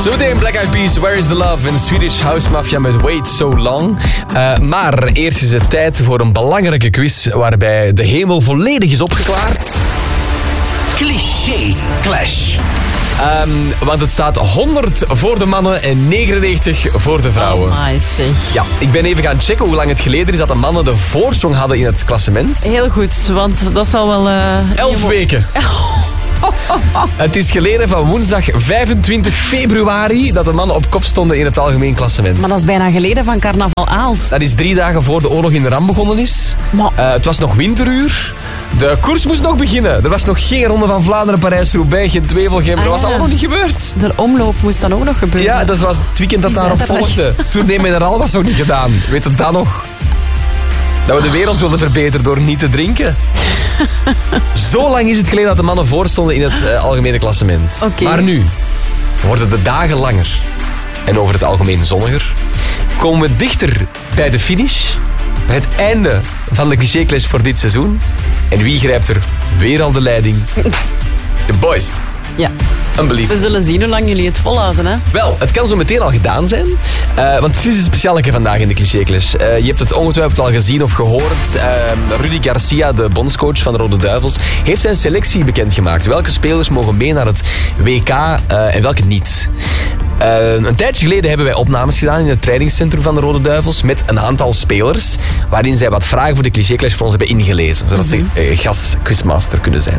Zometeen Black Eyed Peas, Where is the Love en Swedish House Mafia met Wait So Long. Maar eerst is het tijd voor een belangrijke quiz waarbij de hemel volledig is opgeklaard. Cliché Clash. Want het staat 100 voor de mannen en 99 voor de vrouwen. Oh my, zeg. Ja, ik ben even gaan checken hoe lang het geleden is dat de mannen de voorsprong hadden in het klassement. Heel goed, want dat zal wel... 11 weken. Het is geleden van woensdag 25 februari dat de mannen op kop stonden in het algemeen klassement. Maar dat is bijna geleden van Carnaval Aalst. Dat is 3 dagen voor de oorlog in Iran begonnen is. Maar... het was nog winteruur. De koers moest nog beginnen. Er was nog geen ronde van Vlaanderen, Parijs-Roubaix, Gent-Wevelgem. Dat was allemaal nog niet gebeurd. De omloop moest dan ook nog gebeuren. Ja, dat was het weekend dat daarop volgde. Tournee Mineral was nog niet gedaan. Weet het dan nog? Dat we de wereld wilden verbeteren door niet te drinken. Zo lang is het geleden dat de mannen voorstonden in het algemene klassement. Okay. Maar nu worden de dagen langer. En over het algemeen zonniger. Komen we dichter bij de finish. Bij het einde van de Cliché Clash voor dit seizoen. En wie grijpt er weer al de leiding? De boys. Ja. Unbelievable. We zullen zien hoe lang jullie het volhouden, hè? Wel, het kan zo meteen al gedaan zijn. Want het is een specialeke vandaag in de Cliché Clash. Je hebt het ongetwijfeld al gezien of gehoord. Rudy Garcia, de bondscoach van de Rode Duivels, heeft zijn selectie bekendgemaakt. Welke spelers mogen mee naar het WK en welke niet. Een tijdje geleden hebben wij opnames gedaan in het trainingscentrum van de Rode Duivels met een aantal spelers, waarin zij wat vragen voor de Cliché Clash voor ons hebben ingelezen. Zodat ze gastquizmaster kunnen zijn.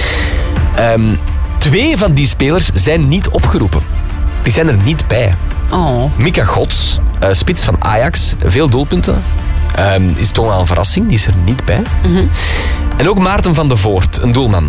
2 van die spelers zijn niet opgeroepen. Die zijn er niet bij. Oh. Mika Gods, spits van Ajax, veel doelpunten. Is toch wel een verrassing, die is er niet bij. Mm-hmm. En ook Maarten van de Voort, een doelman.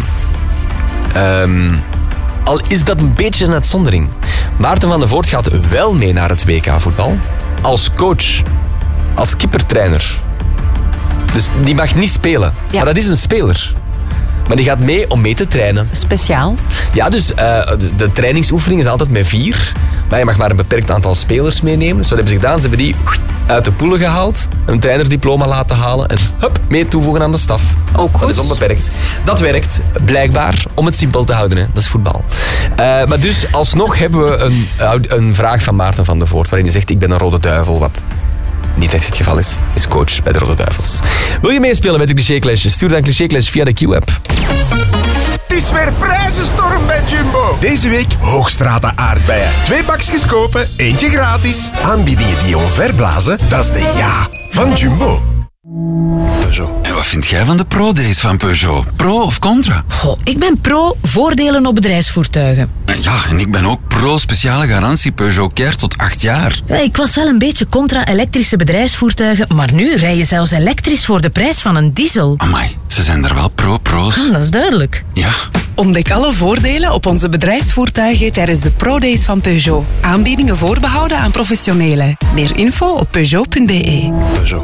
Al is dat een beetje een uitzondering. Maarten van de Voort gaat wel mee naar het WK-voetbal. Als coach. Als keepertrainer. Dus die mag niet spelen. Ja. Maar dat is een speler. Maar die gaat mee om mee te trainen. Speciaal. Ja, dus de trainingsoefening is altijd met 4. Maar je mag maar een beperkt aantal spelers meenemen. Dus wat hebben ze gedaan? Ze hebben die uit de poelen gehaald. Een trainerdiploma laten halen. En hup, mee toevoegen aan de staf. Ook goed. Dat is onbeperkt. Dat werkt blijkbaar om het simpel te houden. Hè. Dat is voetbal. Maar dus alsnog hebben we een vraag van Maarten van der Voort. Waarin hij zegt, ik ben een Rode Duivel. Wat niet echt het geval is coach bij de Rode Duivels. Wil je meespelen met de Cliché Clash? Stuur dan Cliché Clash via de Q-app. Het is weer prijzenstorm bij Jumbo. Deze week Hoogstrata aardbeien. 2 bakjes kopen, eentje gratis. Aanbiedingen die omverblazen, dat is de ja van Jumbo. Peugeot. En wat vind jij van de Pro-Days van Peugeot? Pro of contra? Goh, ik ben pro voordelen op bedrijfsvoertuigen. Ja, en ik ben ook pro speciale garantie Peugeot Care tot 8 jaar. Ja, ik was wel een beetje contra elektrische bedrijfsvoertuigen, maar nu rij je zelfs elektrisch voor de prijs van een diesel. Amai, ze zijn er wel pro-pro's. Dat is duidelijk. Ja. Ontdek alle voordelen op onze bedrijfsvoertuigen tijdens de Pro-Days van Peugeot. Aanbiedingen voorbehouden aan professionelen. Meer info op Peugeot.be. Peugeot.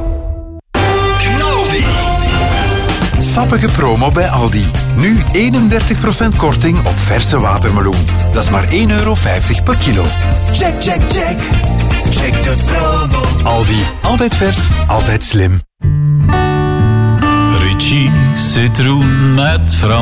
Sappige promo bij Aldi. Nu 31% korting op verse watermeloen. Dat is maar €1,50 per kilo. Check, check, check. Check de promo. Aldi. Altijd vers, altijd slim. Ritchie citroen met framboos.